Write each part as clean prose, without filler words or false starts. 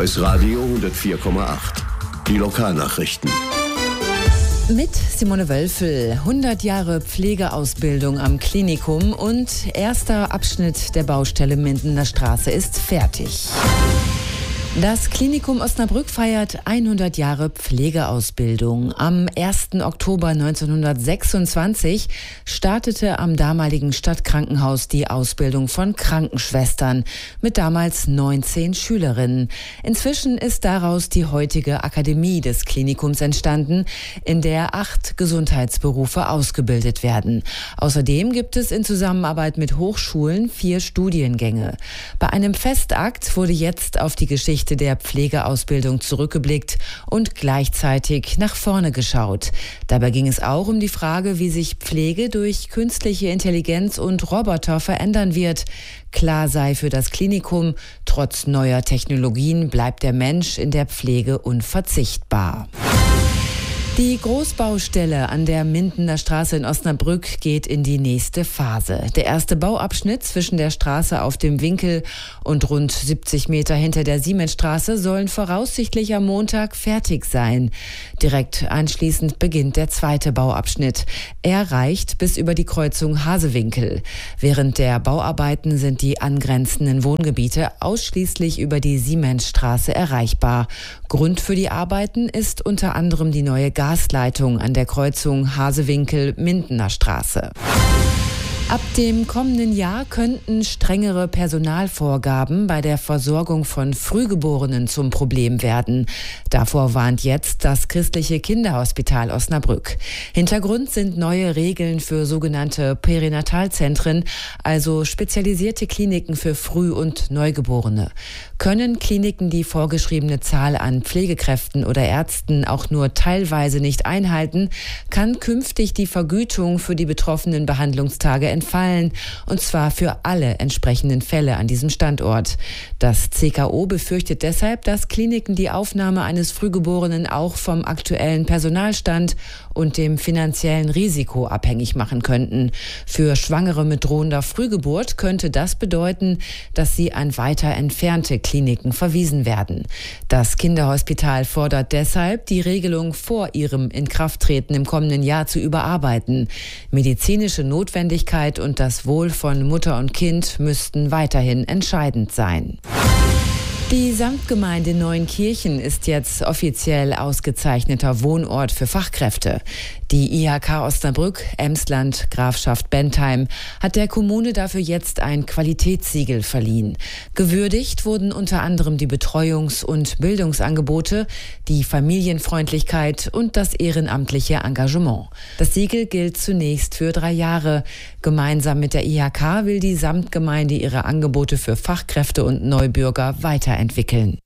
OS Radio 104,8. Die Lokalnachrichten. Mit Simone Wölfel. 100 Jahre Pflegeausbildung am Klinikum und erster Abschnitt der Baustelle Mindener Straße ist fertig. Das Klinikum Osnabrück feiert 100 Jahre Pflegeausbildung. Am 1. Oktober 1926 startete am damaligen Stadtkrankenhaus die Ausbildung von Krankenschwestern mit damals 19 Schülerinnen. Inzwischen ist daraus die heutige Akademie des Klinikums entstanden, in der 8 Gesundheitsberufe ausgebildet werden. Außerdem gibt es in Zusammenarbeit mit Hochschulen 4 Studiengänge. Bei einem Festakt wurde jetzt auf die Geschichte der Pflegeausbildung zurückgeblickt und gleichzeitig nach vorne geschaut. Dabei ging es auch um die Frage, wie sich Pflege durch künstliche Intelligenz und Roboter verändern wird. Klar sei für das Klinikum, trotz neuer Technologien bleibt der Mensch in der Pflege unverzichtbar. Die Großbaustelle an der Mindener Straße in Osnabrück geht in die nächste Phase. Der erste Bauabschnitt zwischen der Straße auf dem Winkel und rund 70 Meter hinter der Siemensstraße sollen voraussichtlich am Montag fertig sein. Direkt anschließend beginnt der zweite Bauabschnitt. Er reicht bis über die Kreuzung Hasewinkel. Während der Bauarbeiten sind die angrenzenden Wohngebiete ausschließlich über die Siemensstraße erreichbar. Grund für die Arbeiten ist unter anderem die neue Gasleitung an der Kreuzung Hasewinkel-Mindener Straße. Ab dem kommenden Jahr könnten strengere Personalvorgaben bei der Versorgung von Frühgeborenen zum Problem werden. Davor warnt jetzt das christliche Kinderhospital Osnabrück. Hintergrund sind neue Regeln für sogenannte Perinatalzentren, also spezialisierte Kliniken für Früh- und Neugeborene. Können Kliniken die vorgeschriebene Zahl an Pflegekräften oder Ärzten auch nur teilweise nicht einhalten, kann künftig die Vergütung für die betroffenen Behandlungstage entfallen, und zwar für alle entsprechenden Fälle an diesem Standort. Das CKO befürchtet deshalb, dass Kliniken die Aufnahme eines Frühgeborenen auch vom aktuellen Personalstand und dem finanziellen Risiko abhängig machen könnten. Für Schwangere mit drohender Frühgeburt könnte das bedeuten, dass sie an weiter entfernte Kliniken verwiesen werden. Das Kinderhospital fordert deshalb, die Regelung vor ihrem Inkrafttreten im kommenden Jahr zu überarbeiten. Medizinische Notwendigkeit und das Wohl von Mutter und Kind müssten weiterhin entscheidend sein. Die Samtgemeinde Neuenkirchen ist jetzt offiziell ausgezeichneter Wohnort für Fachkräfte. Die IHK Osnabrück, Emsland, Grafschaft Bentheim hat der Kommune dafür jetzt ein Qualitätssiegel verliehen. Gewürdigt wurden unter anderem die Betreuungs- und Bildungsangebote, die Familienfreundlichkeit und das ehrenamtliche Engagement. Das Siegel gilt zunächst für 3 Jahre. Gemeinsam mit der IHK will die Samtgemeinde ihre Angebote für Fachkräfte und Neubürger weiterentwickeln.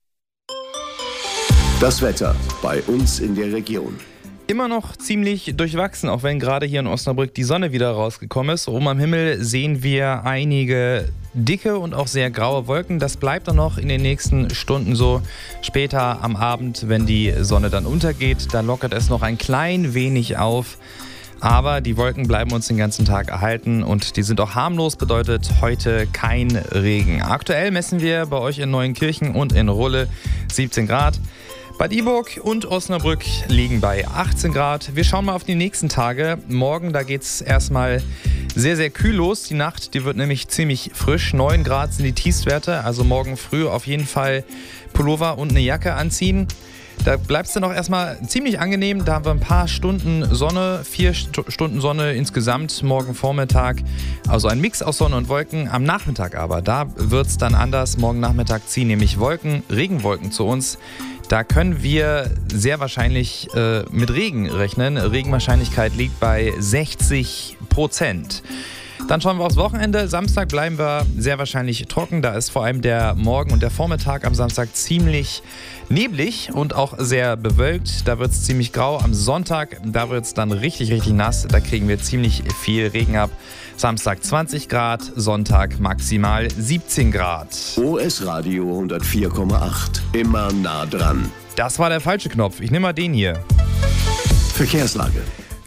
Das Wetter bei uns in der Region. Immer noch ziemlich durchwachsen, auch wenn gerade hier in Osnabrück die Sonne wieder rausgekommen ist. Oben am Himmel sehen wir einige dicke und auch sehr graue Wolken. Das bleibt dann noch in den nächsten Stunden so. Später am Abend, wenn die Sonne dann untergeht, da lockert es noch ein klein wenig auf. Aber die Wolken bleiben uns den ganzen Tag erhalten und die sind auch harmlos, bedeutet heute kein Regen. Aktuell messen wir bei euch in Neuenkirchen und in Rulle 17 Grad. Bad Iburg und Osnabrück liegen bei 18 Grad. Wir schauen mal auf die nächsten Tage. Morgen, da geht es erstmal sehr, sehr kühl los. Die Nacht, die wird nämlich ziemlich frisch. 9 Grad sind die Tiefstwerte, also morgen früh auf jeden Fall Pullover und eine Jacke anziehen. Da bleibt es dann auch erstmal ziemlich angenehm. Da haben wir ein paar Stunden Sonne, 4 Stunden Sonne insgesamt morgen Vormittag. Also ein Mix aus Sonne und Wolken. Am Nachmittag aber, da wird es dann anders. Morgen Nachmittag ziehen nämlich Regenwolken zu uns. Da können wir sehr wahrscheinlich mit Regen rechnen. Regenwahrscheinlichkeit liegt bei 60%. Dann schauen wir aufs Wochenende. Samstag bleiben wir sehr wahrscheinlich trocken. Da ist vor allem der Morgen und der Vormittag am Samstag ziemlich neblig und auch sehr bewölkt. Da wird es ziemlich grau. Am Sonntag, da wird es dann richtig, richtig nass. Da kriegen wir ziemlich viel Regen ab. Samstag 20 Grad, Sonntag maximal 17 Grad. OS Radio 104,8. Immer nah dran. Das war der falsche Knopf. Ich nehme mal den hier. Verkehrslage.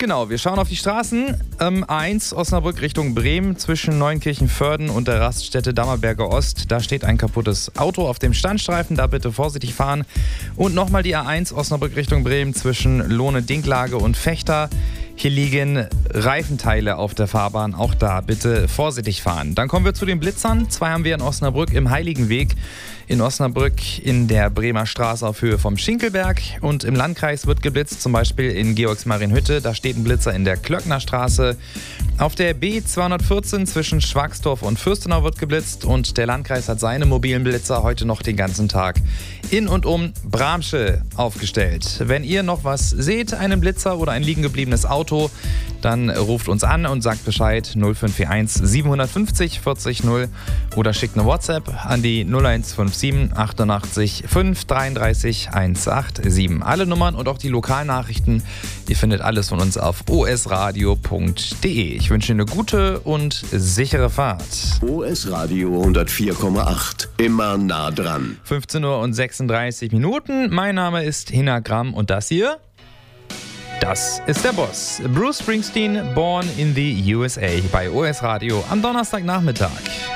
Genau, wir schauen auf die Straßen. 1 Osnabrück Richtung Bremen zwischen Neunkirchen-Vörden und der Raststätte Dammerberger Ost. Da steht ein kaputtes Auto auf dem Standstreifen, da bitte vorsichtig fahren. Und nochmal die A1 Osnabrück Richtung Bremen zwischen Lohne-Dinklage und Fechter. Hier liegen Reifenteile auf der Fahrbahn, auch da bitte vorsichtig fahren. Dann kommen wir zu den Blitzern. 2 haben wir in Osnabrück im Heiligenweg. In Osnabrück in der Bremer Straße auf Höhe vom Schinkelberg. Und im Landkreis wird geblitzt, zum Beispiel in Georgsmarienhütte. Da steht ein Blitzer in der Klöcknerstraße. Auf der B214 zwischen Schwagsdorf und Fürstenau wird geblitzt. Und der Landkreis hat seine mobilen Blitzer heute noch den ganzen Tag in und um Bramsche aufgestellt. Wenn ihr noch was seht, einen Blitzer oder ein liegen gebliebenes Auto, dann ruft uns an und sagt Bescheid 0541 750 40 0 oder schickt eine WhatsApp an die 0157 88 5 33 187. Alle Nummern und auch die Lokalnachrichten, ihr findet alles von uns auf osradio.de. Ich wünsche eine gute und sichere Fahrt. OS Radio 104,8. Immer nah dran. 15:36 Uhr. Mein Name ist Hina Gramm und das hier? Das ist der Boss. Bruce Springsteen, Born in the USA bei OS Radio am Donnerstagnachmittag.